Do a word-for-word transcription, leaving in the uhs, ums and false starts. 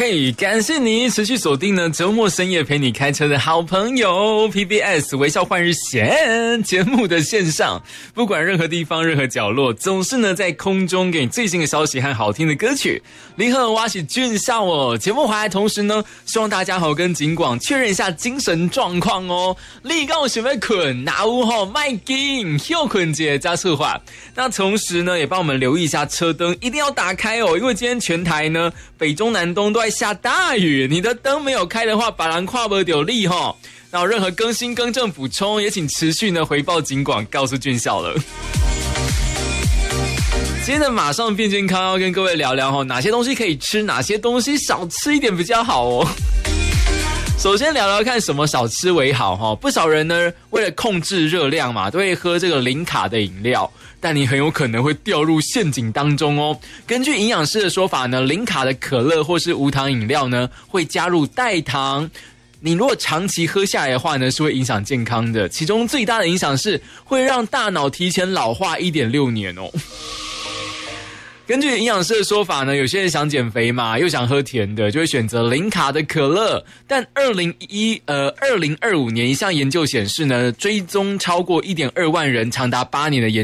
OK， 感谢你持续锁定呢周末深夜陪你开车的好朋友 P B S 微笑换日线节目的线上，不管任何地方任何角落，总是呢在空中给你最新的消息和好听的歌曲。你好，我是俊孝哦。节目回来同时呢，希望大家好跟警广确认一下精神状况哦。你刚有想要困，哪有吼卖紧，休困节加策划。那同时呢，也帮我们留意一下车灯一定要打开哦，因为今天全台呢北中南东都在下大雨，你的灯没有开的话，把人看不到你吼。那有任何更新更正补充，也请持续呢回报警广，告诉俊孝了。今天的马上变健康要跟各位聊聊哦，哪些东西可以吃，哪些东西少吃一点比较好哦。首先聊聊看什么少吃为好哈，不少人呢为了控制热量嘛，都会喝这个零卡的饮料，但你很有可能会掉入陷阱当中哦。根据营养师的说法呢，零卡的可乐或是无糖饮料呢会加入代糖，你如果长期喝下来的话呢，是会影响健康的。其中最大的影响是会让大脑提前老化 一点六年哦。根据营养师的说法呢，有些人想减肥嘛，又想喝甜的，就会选择零卡的可乐。但二零一呃二零二五年一项研究显示呢，追踪超过 一点二万人长达八年的研